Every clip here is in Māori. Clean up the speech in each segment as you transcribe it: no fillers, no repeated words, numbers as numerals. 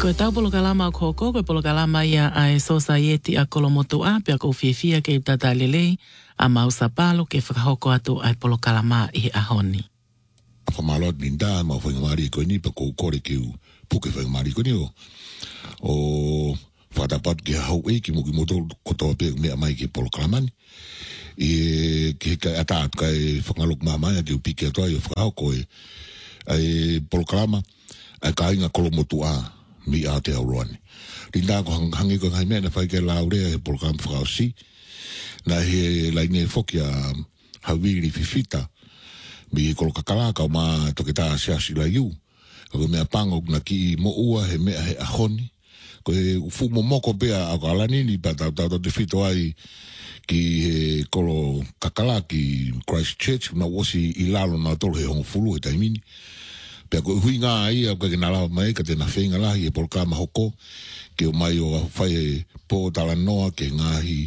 Ko e tau polo kalama ko ko polo kalama ia ai society a kolomoto a pia ko fiefia ke tata lelei a mausa palo ke whakahoko atu ai polo kalama I ahoni. Whamalot ninda ma whaingamari ko ni pa ko kore ke u puke whaingamari ko ni o whatapat ke hau ki mo ki moto kotoa pe mea mai ke polo kalamani. Ke ka ata ka e whangalok mamaya ke u pike atoa I whakahoko e polo kalama ai ka inga kolomoto a mi a te auroani. Rinda ko hangi ko ngai mea na whai ke laurea he polo kalama whakausi na he laine whoki a hawiri fifita mi kolo kakalaka o ma toke tā siasi la iu. Ko mea pango na ki mo ua he mea he ahoni. Ko he ufu mo moko pea a ko alanini pa tau te fito ai ki he kolo kakalaki Christchurch na wasi I lalo na tolo he hongo fulu he taimini. Pea ko hui ngā ai au ka ke nalawa mai ka te na whenga lahi e polo kama hoko ke o mai o whai e po tala noa ke ngahi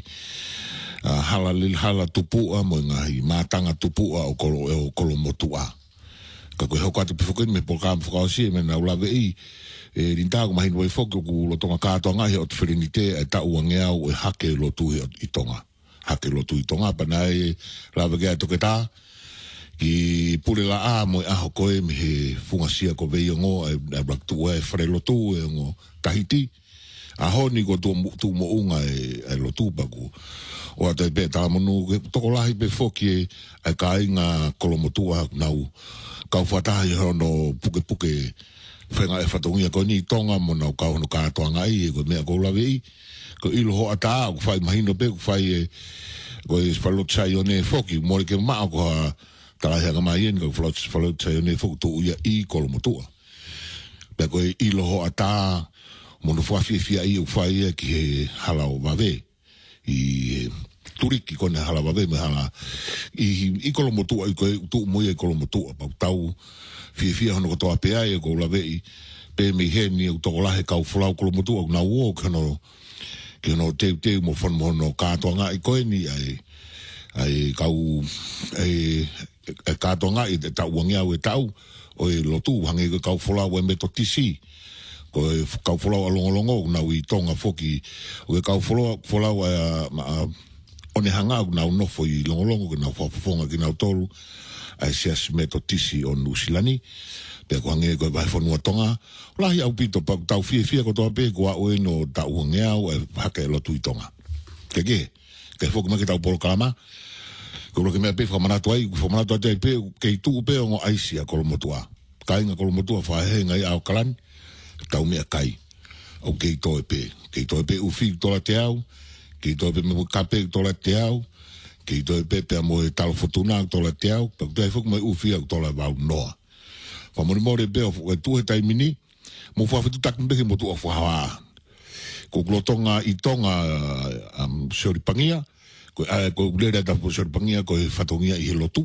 hala tupua mo ngahi matanga tupua o kolo motua. Ka koe hoko atu pifokin me polo kama whakausi me na ulawe I rintago mahin wai whoki ku lo tonga kātoa ngahi o te wherenite e tau angeau e hake lotu I tonga. Hake lotu I tonga pa na lawe kia toke tā ki pule la a mo aho koe me he fungasia ko vei ngo e raktua e whare lotu e ngo Tahiti. Aho ni ko tu mo unga e lotu paku. O ata pe ta monu toko lahi pe foki e ka inga kolomotua nau kau whatahi hono puke whenga e whatongia ko ni tonga mo nau kau hono kātoa ngai e ko mea ko lawe I ko ilo ho ata ko whai mahino pe ko whai ko e whalotsai o ne foki mori ke maa ko ha talahi mai ien ko whalotsai o ne foki tu uia I kolomotua pe ko e ilo ho ata mono whawhiawhia I o whai ki he halao wawe I turiki kone hala wawe me hala I kolomotua I koe tu moia I kolomotua pau tau whiawhia hono kotoa pea e ko lawe I pe me heni o toko lahe kau whalau kolomotua na uo ke hono teu mo whanu mono kātoa ngā I koe ni ai kau kātoa ngā I te tau wangiau e tau o e lotu hangi ko kau whalau e me to tisi ko e kau whalau alongolongo na I tonga whoki o e kau whalau one hanga na nofo I longolongo ki na whafonga ki na tolu ai sias me to tisi o nusilani pe ko hange ko vai fonua tonga lahi au pito pa tau fie ko to pe ko o no tau ngeau e hake lo tu tonga ke foku ma ki tau polo kalama ko lo ke me pe fa manato ai fo manato ai pe ke tu pe o ai sia kolomotua kainga kolomotua fa he ngai au kalan tau me kai o ke to pe u fi to la te au ke to pe me kape to la te au ke to pe pe mo e tal fortuna to la te au pa te foku mai u fi to la va noa pa mo re pe o tu he tai mini mo fa fitu tak mbe mo tu o fa ko glotonga I tonga sori pangia ko lera da sori pangia ko fatongia I lotu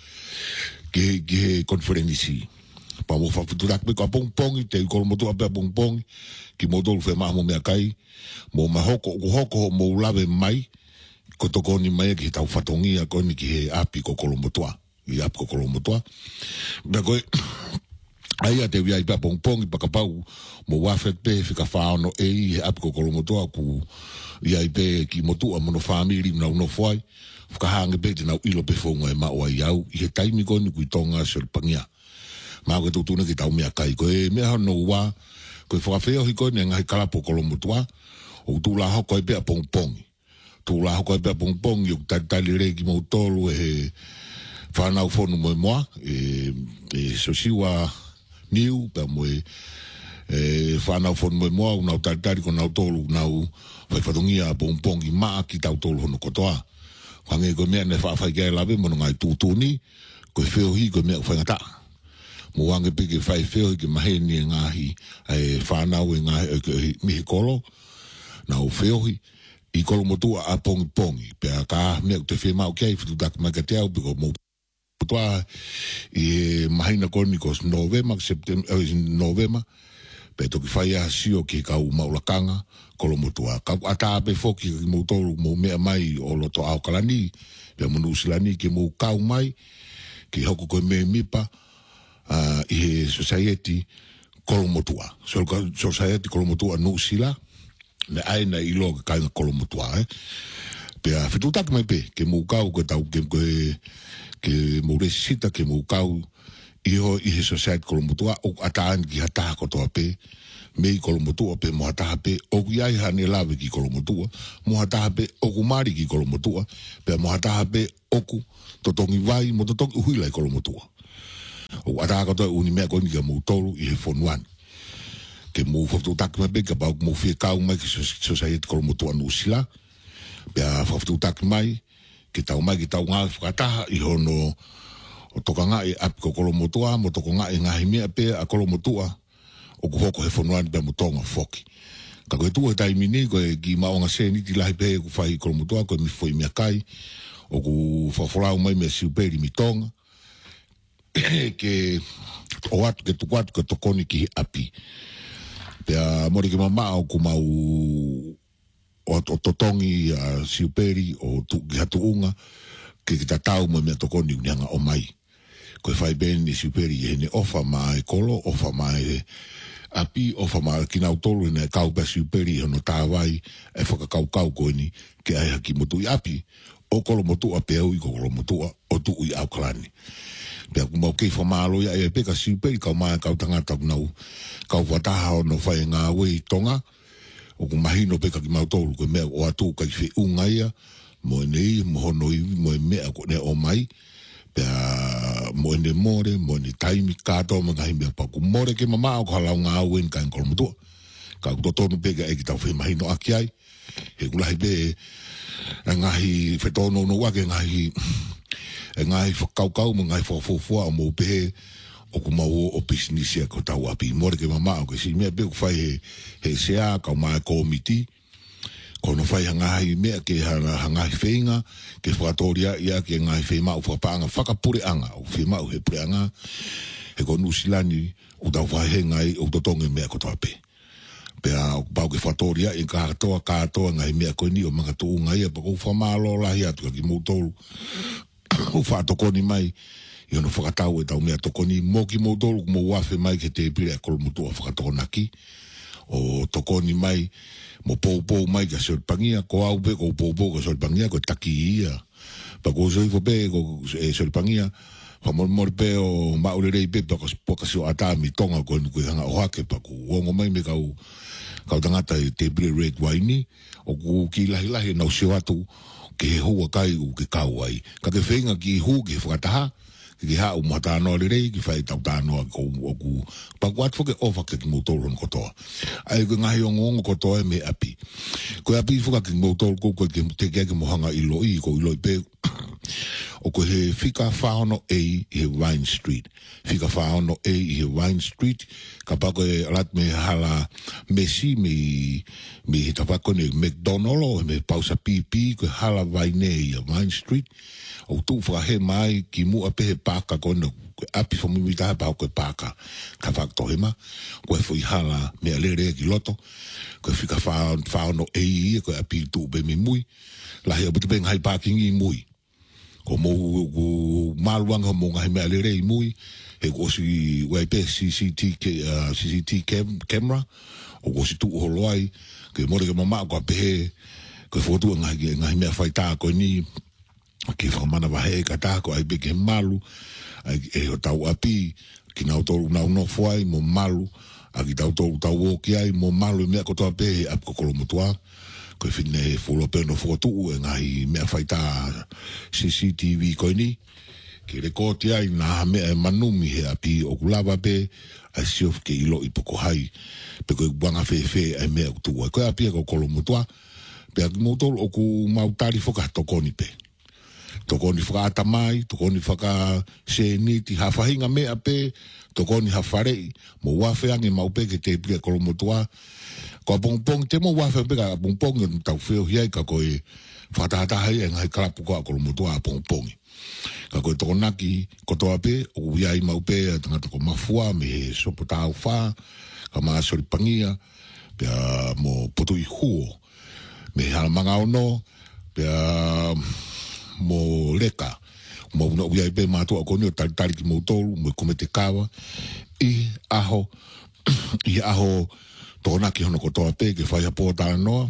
ke conference pa mo fa fitu tak ko pong te ko mo tu apa pong ki mo dol fe ma mo me kai mo ma hoko mo lave mai ko toko ni mai ki tau fatongia ko ni ki api ko kolomotua I api ko kolomotua da ko ai te via I pa pong pa kapau mo wafet pe fika faano e api ko kolomotua ku ia I pe ki motua mono family na no foi fika hange pe na ilo pe fonga ma o iau I taimi ko ni ku tonga sur pangia ma ko tu na ki tau mea kai ko e mea no wa ko whakawheo hiko ni ngai kalapo kolomotua o tu la hoko I pe pong tu la hoko I pe pong yo tali reki mo tolu e whanau whonu mo moa e so siwa niu pa mo e whanau whonu mo moa unau tali ko nau tolu nau whai whatongia pong I maa ki tau tolu hono kotoa whange ko mea ne whawhai kia lawe mono ngai tūtuni ko e wheo hi ko mea whaingata mo wange peke whai wheo hi ke maheni e ngahi e whanau e ngahi mihi kolo na o wheo hi I kolo motua a pongi pe a ka mea te whema o kia I whitu tak mai ka te au piko mo motua I mahina koni ko Novema pe toki whai a sio ki kau maulakanga kolo motua kau ata pe foki ki mo tolu mo mea mai o loto au kalani pe mo nusilani ki mo kau mai ki hoko koe me mipa I he society kolomotua. Society kolomotua Nusila. Le aina I lo ka kolomotua Pea fitutak mai pe ke mukau ko tau ke muresita ke mukau iho I society kolomotua o ataan ki hata ko to pe mei kolomotua pe mo hata pe o yai hani lave ki kolomotua mo hata pe o kumari ki kolomotua pe mo hata pe oku totongi vai mo totongi huila kolomotua o ata ko to uni me ko ni mo tolu I fonuan ke mo fotu tak me bega ba mo fi kau mai ki society kolomotua Nusila pea fotu tak mai ki tau ngal fukata I hono o tokanga I ap ko kolomotua mo tokonga I ngahi mea pe a kolomotua o ku hoko he fonuan pe mo tonga foki ka koe tua tai mini koe ki maonga seni ti lahi pe ku fai kolomotua koe mi foi mea kai o ku fafolau mai mea siuperi mi tonga ke o atu ke tukwatu ke tokoni ki api pea mori ke mamao ku mau o totongi a siuperi o ki hatu unga ke kita tau mo mea tokoni unianga o mai koe fai ben ni siuperi hene ofa mai kolo ofa mai api ofa mai kinau tolu ne kau pa siuperi hono tawai e whakakau koe ni ke ai haki motu I api o kolo motu a peo I kolo motu o tu I au kalani pea kumau kei whamalo ia e peka siuperi kau mai kau tangata kunau kau wataha o no whai ngā wei tonga o ku mahino peka ki mau tolu koe mea o atu kai whi unga ia mo nei mo hono I mo mea ko ne o mai pea mo ne more mo ne taimi kato mo ngai mea pa ku more ke mama o halau ngā wen kai kolo motu ka ku tonu peka e ki tau whi mahino aki ai he kulahi pe ngahi whetono no wake ngahi whakaukau mo ngai whafofua mo pe o ku mau o business ko tau api more ke mama o ke si mea pe ku whai he sea kau mai komiti kono whai hangahi mea ke hangahi whenga ke whakatoria ia ke ngai whema o whapanga whakapure anga o whema o he pure anga he ko Nusilani o tau whai he ngai o totonge mea ko tau pe pea o pau ke whakatoria e katoa ngai mea koe ni o mga tuu ngai e pako whamalo lahi atu ka ki moutolu o whatokoni mai I ono whakatau e tau mea tokoni mo ki moutolu mo wafe mai ke te pire a kolomotua whakatokonaki o tokoni mai mo pou mai ka sorpangia ko au pe ko pou ka sorpangia ko taki ia pa ko so fo pe ko sorpangia pa mor pe o maurere pe pa ko poka so ata mi tonga ko ku hanga o hake pa ko ngo mai me kau tangata te bre red wine o ku ki lahi na so atu ke ho kai u ke kau ai ka ke fenga ki hu ke fata ki ha o mata no le ki fai tau tano ko ku pa kwat fo ke ofa ke motor ko to ai ko ngai ngo ko to me api ko api fo ka motor ko ke te ke mo hanga I lo pe o ko he fika faono e Wine Street fika faono e Wine Street ka pa ko lat me hala mesi me tapako ne McDonald me pausa pipi ko hala Wine Street o tu fa he mai ki mu ape paka kono api fo mi ta pa ko paka ka fa to hema ko foi hala me alere ki loto ko fika faono e ko api tu be mi mui la he but ben hai parking I mui ko mo maluanga mo ngai me alere I mui he ko si we pe CCTV camera o ko si tu holoi ke mo ke mama ko pe ko foto ngai me faita ko ni ke whamana wahe ka tāko ai beke malu e o tau api ki nau tolu nau no fuai mo malu a ki tau tolu tau woki ai mo malu mea kotoa pe ap ko kolomotua ko fine fulo pe no fotu e ngai mea whaita CCTV ko ni ke rekoti ai na mea manumi he api o kulava pe a siof ke ilo I poko hai pe ko buanga fe ai mea kutua ko api ko kolomotua pe a motol o ku mautari foka tokoni pe tokoni whakaata mai, tokoni whaka seniti, hawhahinga mea pe, tokoni hawharei, mo wafe ange maupe ke te pia kolomotua. Ko pongpong, te mo wafe peka pongpong, yon tau whio hiai ka koe whatahatahi e ngai kalapu koa kolomotua a pongpongi. Ka koe tokonaki, kotoa pe, o hiai maupe, tangata ko mafua, me sopo tau wha, ka maa soripangia, pia mo potui huo, me halamanga ono, pia mo leka mo no ia pe mato ko ni tali ki mo tolu mo komete kawa I aho I aho tōna ki hono ko toa pe ke whai hapo tāna noa.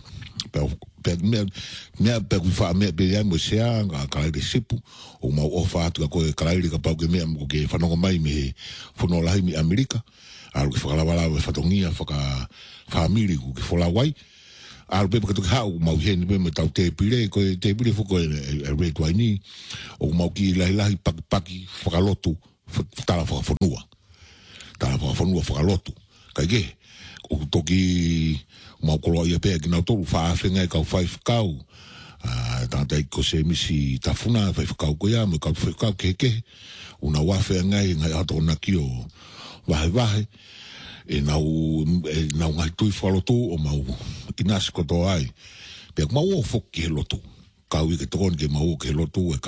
Mea pe kui wha mea pe iai mo sea ngā karaire sipu. O mau ofa atu ka koe karaire ka pau ke mea mo ke whanonga mai me he whono lahi mi Amerika. Aru ke whakalawala e whatongia whakamiri ku ke whola wai. Aru pepe katoki hau mau heni pe me tau te pire koe te pire whuko e red waini. O mau ki lahi paki whakalotu tala whakafonua. Tala whakafonua whakalotu. Kai ke, o toki mau koloa ia pēa ki nau toru whaafenga e kau whai whakau. Tātai ko se misi tafuna whai whakau ko ia, me kau whakau kehe. Una wawhea ngai ato na ki o wahe. E nau ngai tui whalotu o mau inasi koto ai. Pēa mau o whoki he lotu. Kau i ke tokon ke mau o ke lotu e